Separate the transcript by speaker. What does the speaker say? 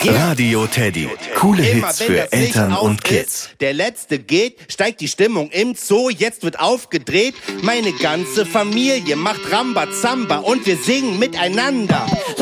Speaker 1: Radio Teddy. Coole Hits für Eltern und Kids.
Speaker 2: Der letzte geht, steigt die Stimmung im Zoo, jetzt wird aufgedreht. Meine ganze Familie macht Rambazamba und wir singen miteinander.